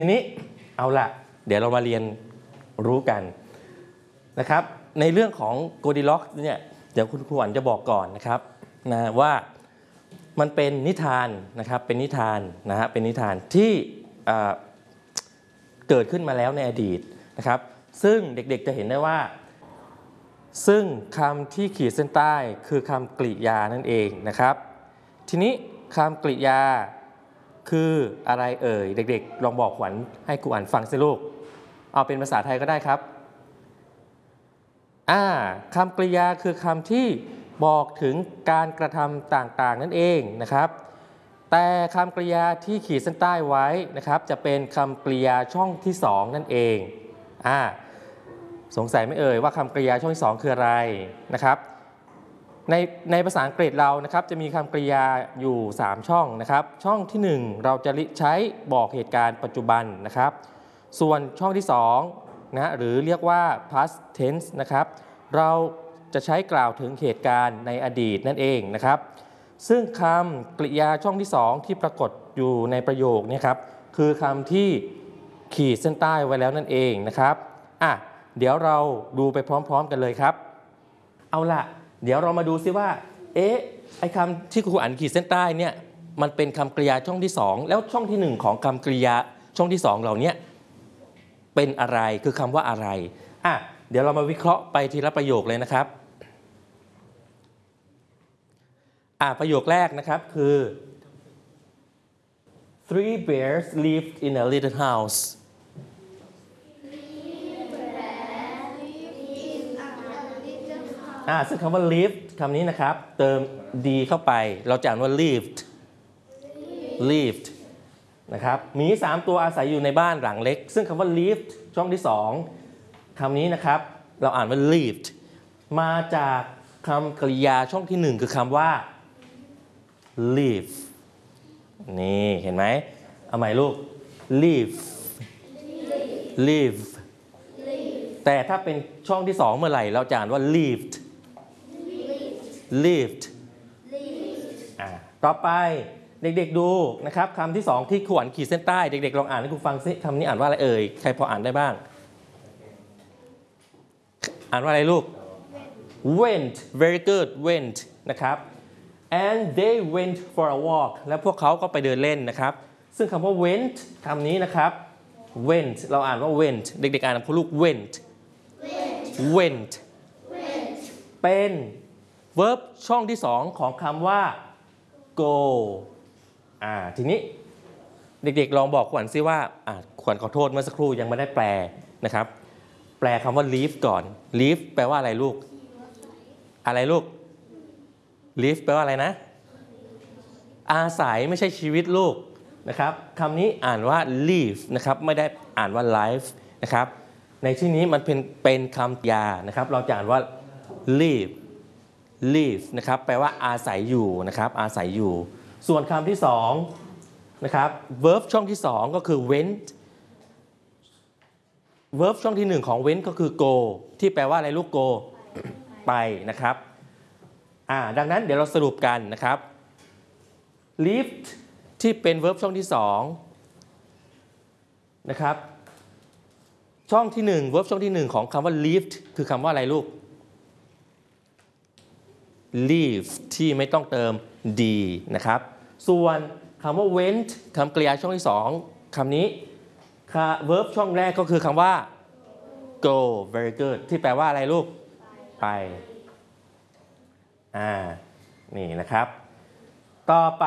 ทีนี้เอาละเดี๋ยวเรามาเรียนรู้กันนะครับในเรื่องของ Goldilocks เนี่ยเดี๋ยวคุณครูอั๋นจะบอกก่อนนะครับนะว่ามันเป็นนิทานนะครับเป็นนิทานนะฮะเป็นนิทานที่เกิดขึ้นมาแล้วในอดีตนะครับซึ่งเด็กๆจะเห็นได้ว่าซึ่งคำที่ขีดเส้นใต้คือคำกริยานั่นเองนะครับทีนี้คำกริยาคืออะไรเอ่ยเด็กๆลองบอกขวัญให้ครูอ่านฟังสิลูกเอาเป็นภาษาไทยก็ได้ครับคำกริยาคือคำที่บอกถึงการกระทำต่างๆนั่นเองนะครับแต่คำกริยาที่ขีดเส้นใต้ไว้นะครับจะเป็นคำกริยาช่องที่2นั่นเองสงสัยไหมเอ่ยว่าคำกริยาช่องที่2คืออะไรนะครับในภาษาอังกฤษเรานะครับจะมีคำกริยาอยู่3ช่องนะครับช่องที่1เราจะใช้บอกเหตุการณ์ปัจจุบันนะครับส่วนช่องที่2นะหรือเรียกว่า past tense นะครับเราจะใช้กล่าวถึงเหตุการณ์ในอดีตนั่นเองนะครับซึ่งคำกริยาช่องที่2ที่ปรากฏอยู่ในประโยคนี้ครับคือคำที่ขีดเส้นใต้ไว้แล้วนั่นเองนะครับเดี๋ยวเราดูไปพร้อมๆกันเลยครับเอาล่ะเดี๋ยวเรามาดูซิว่าไอ้คำที่ครูอ่านขีดเส้นใต้เนี่ยมันเป็นคำกริยาช่องที่2แล้วช่องที่1ของคำกริยาช่องที่2เหล่านี้เป็นอะไรคือคำว่าอะไรเดี๋ยวเรามาวิเคราะห์ไปทีละประโยคเลยนะครับประโยคแรกนะครับคือ Three bears lived in a little houseซึ่งคำว่า lived คำนี้นะครับเติม d เข้าไปเราจะอ่านว่า lived นะครับมี3ตัวอาศัยอยู่ในบ้านหลังเล็กซึ่งคำว่า lived ช่องที่2คำนี้นะครับเราอ่านว่า lived มาจากคำกริยาช่องที่1คือคำว่า live นี่เห็นไหมเอาใหม่ลูก live แต่ถ้าเป็นช่องที่2เมื่อไหร่เราจะอ่านว่า lived ต่อไปเด็กๆดูนะครับคำที่2ที่ครูอ่านขีดเส้นใต้เด็กๆลองอ่านให้ครูฟังซิคำนี้อ่านว่าอะไรเอ่ยใครพออ่านได้บ้างอ่านว่าอะไรลูก went very good went นะครับ and they went for a walk และพวกเขาก็ไปเดินเล่นนะครับซึ่งคำว่า went คำนี้นะครับ went เราอ่านว่า went เด็กๆอ่านกับลูก went เป็น verb ช่องที่2ของคำว่า go ทีนี้เด็กๆลองบอกขวัญซิว่าขวัญขอโทษเมื่อสักครู่ยังไม่ได้แปลนะครับแปลคำว่า live ก่อน live แปลว่าอะไรลูกlive แปลว่าอะไรนะอาศัยไม่ใช่ชีวิตลูกนะครับคำนี้อ่านว่า live นะครับไม่ได้อ่านว่า life นะครับในที่นี้มันเป็นคำกริยานะครับเราจะอ่านว่า live นะครับแปลว่าอาศัยอยู่นะครับอาศัยอยู่ส่วนคำที่2นะครับ verb ช่องที่2ก็คือ went verb ช่องที่1ของ went ก็คือ go ที่แปลว่าอะไรลูก go ไปนะครับดังนั้นเดี๋ยวเราสรุปกันนะครับ lived ที่เป็น verb ช่องที่2นะครับช่องที่1 verb ช่องที่1ของคำว่า lived คือคำว่าอะไรลูก live ที่ไม่ต้องเติม d นะครับส่วนคำว่า went คำกริยาช่องที่2คำนี้verb ช่องแรกก็คือคำว่า go very good ที่แปลว่าอะไรลูกไปนี่นะครับต่อไป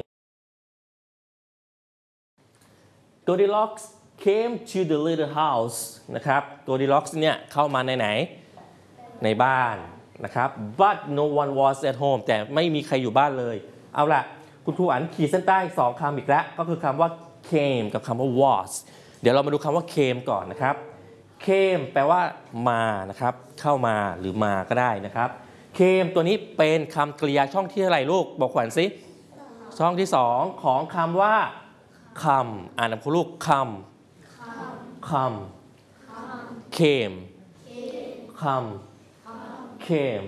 Goldilocks came to the little house นะครับ Goldilocks เนี่ยเข้ามาไหนในบ้านนะครับ but no one was at home แต่ไม่มีใครอยู่บ้านเลยเอาล่ะคุณครูอ่านขีดเส้นใต้2คำอีกแล้วก็คือคำว่า came กับคำว่า was เดี๋ยวเรามาดูคำว่า came ก่อนนะครับ came แปลว่ามานะครับเข้ามาหรือมาก็ได้นะครับ came ตัวนี้เป็นคำกริยาช่องที่เท่าไหร่ลูกบอกขวัญสิช่องที่2ของคำว่า come อ่านกับคุณลูก come came come came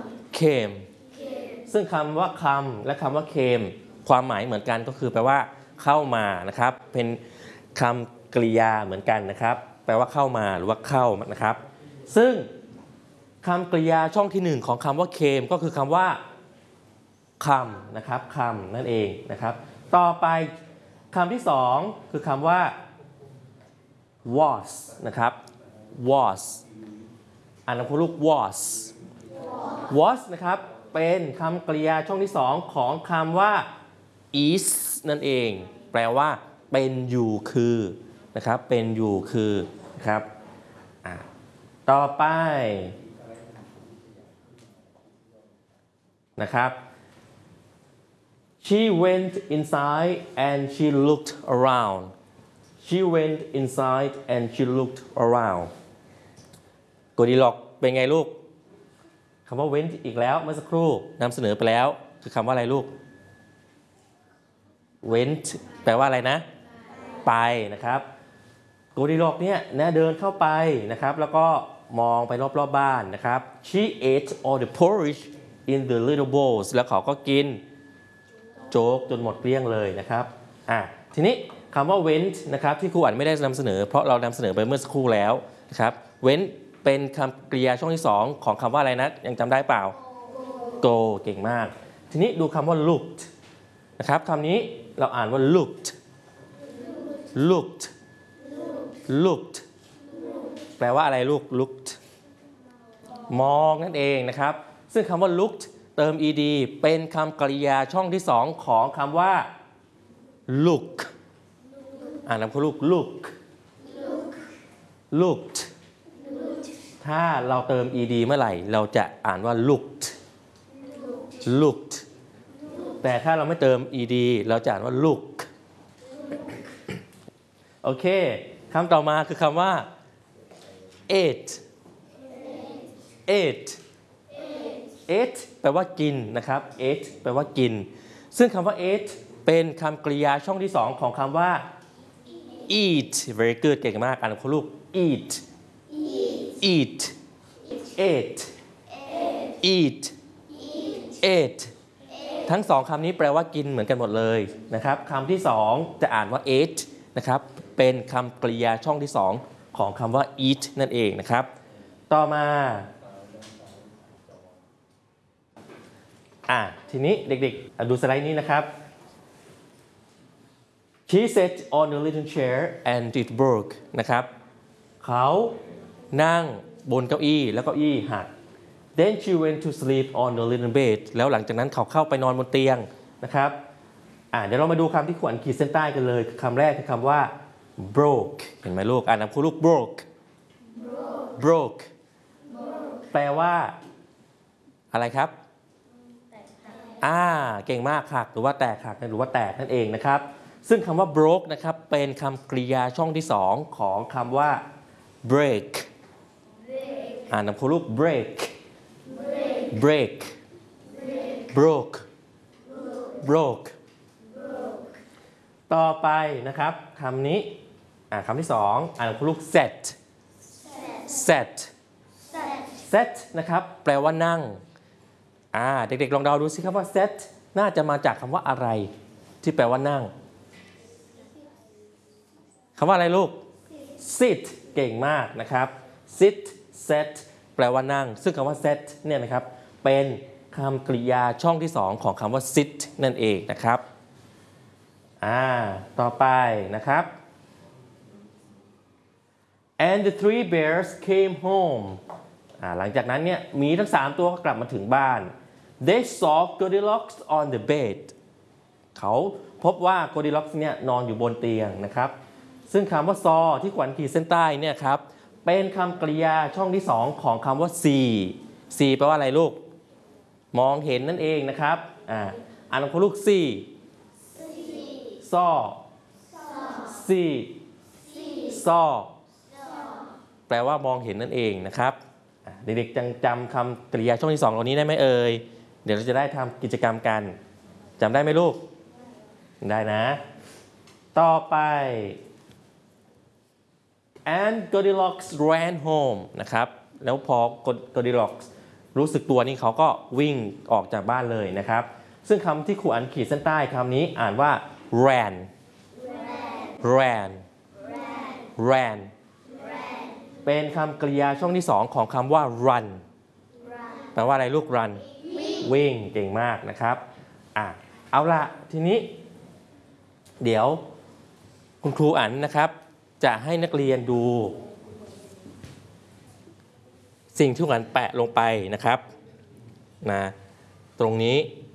came ซึ่งคำว่า come และคำว่า came ความหมายเหมือนกันก็คือแปลว่าเข้ามานะครับเป็นคำกริยาเหมือนกันนะครับแปลว่าเข้ามาหรือว่าเข้านะครับซึ่งคำกริยาช่องที่1ของคำว่า came ก็คือคำว่า come นะครับ come นั่นเองนะครับต่อไปคำที่2คือคำว่า was นะครับ was อ่านคำพูดลูก was นะครับเป็นคำกริยาช่องที่2ของคำว่า is นั่นเองแปลว่าเป็นอยู่คือนะครับเป็นอยู่คือนะครับต่อไปนะครับ she went inside and she looked around she went inside and she looked around โกดิล็อกเป็นไงลูกคำว่า went อีกแล้วเมื่อสักครู่นำเสนอไปแล้วคือคำว่าอะไรลูก went แปลว่าอะไรนะไปนะครับโกดิล็อกเนี่ยนะเดินเข้าไปนะครับแล้วก็มองไปรอบๆบ้านนะครับ she ate all the porridge in the little bowls แล้วเขาก็กินโจ๊กจนหมดเกลี้ยงเลยนะครับทีนี้คำว่า went นะครับที่ครูอ่านไม่ได้นำเสนอเพราะเรานำเสนอไปเมื่อสักครู่แล้วนะครับ went เป็นคำกริยาช่องที่2ของคำว่าอะไรนะยังจำได้เปล่า go เก่งมากทีนี้ดูคำว่า looked นะครับคำนี้เราอ่านว่า lookedแปลว่าอะไรลูก looked มองนั่นเองนะครับซึ่งคำว่า looked เติม ed เป็นคำกริยาช่องที่2ของคำว่า look อ่านคำพูดลูก looked ถ้าเราเติม ed เมื่อไหร่เราจะอ่านว่า looked แต่ถ้าเราไม่เติม ed เราจะอ่านว่า look โอเคคำต่อมาคือคำว่า ate แปลว่ากินนะครับ ate แปลว่ากินซึ่งคำว่า ate เป็นคำกริยาช่องที่2ของคำว่า eat very good เก่งมากอ่านคุณลูก eat ate ทั้ง2คำนี้แปลว่ากินเหมือนกันหมดเลยนะครับคำที่2จะอ่านว่า ate นะครับเป็นคำกริยาช่องที่2ของคำว่า eat นั่นเองนะครับต่อมาทีนี้เด็กๆดูสไลด์นี้นะครับ She sat on a little chair and it broke นะครับเขานั่งบนเก้าอี้แล้วเก้าอี้หัก Then she went to sleep on a little bed แล้วหลังจากนั้นเขาเข้าไปนอนบนเตียงนะครับเดี๋ยวเรามาดูคำที่ขวัญขีดเส้นใต้กันเลยคำแรกคือคำว่า broke เห็นไหมลูกอ่านคำลูก broke แปลว่าอะไรครับเก่งมากหักหรือว่าแตกหักหรือว่าแตกนั่นเองนะครับซึ่งคำว่า broke นะครับเป็นคำกริยาช่องที่2ของคำว่า break อ่านคำลูก break broke ต่อไปนะครับคำนี้คำที่2อ่านคำลูก set นะครับแปลว่านั่งเด็กๆลองเดาดูสิครับว่า set น่าจะมาจากคำว่าอะไรที่แปลว่านั่งคำว่าอะไรลูก sit เก่งมากนะครับ sit set แปลว่านั่งซึ่งคำว่า set เนี่ยนะครับเป็นคำกริยาช่องที่2ของคำว่า sit นั่นเองนะครับต่อไปนะครับ and the 3 bears came home หลังจากนั้นเนี่ยหมีทั้ง3ตัวก็กลับมาถึงบ้าน they saw Goldilocks on the bed เขาพบว่า Goldilocks เนี่ยนอนอยู่บนเตียงนะครับซึ่งคำว่า saw ที่ขวัญขีดเส้นใต้เนี่ยครับเป็นคำกริยาช่องที่2ของคำว่า see แปลว่าอะไรลูกมองเห็นนั่นเองนะครับอ่านของลูก saw แปลว่ามองเห็นนั่นเองนะครับเด็กๆจำคำกริยาช่องที่2เหล่านี้ได้ไหมเอ่ยเดี๋ยวเราจะได้ทำกิจกรรมกันจำได้ไหมลูกได้นะต่อไป and Goldilocks ran home นะครับแล้วพอ Goldilocks รู้สึกตัวนี่เขาก็วิ่งออกจากบ้านเลยนะครับซึ่งคำที่ครูอันขีดเส้นใต้คำนี้อ่านว่า ran ran ran เป็นคำกริยาช่องที่สองของคำว่า run แปลว่าอะไรลูก run วิ่งเก่งมากนะครับเอาละทีนี้เดี๋ยวคุณครูอั๋นนะครับจะให้นักเรียนดูสิ่งที่คุณอั๋นแปะลงไปนะครับนะตรงนี้